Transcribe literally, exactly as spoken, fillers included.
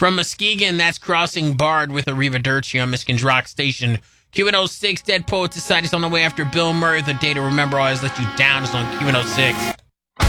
From Muskegon, that's Crossing Bard with Arrivederci on Michigan's Rock Station. Q one oh six, Dead Poet Society's on the way after Bill Murray. The Day to Remember Always Let You Down is on Q one oh six.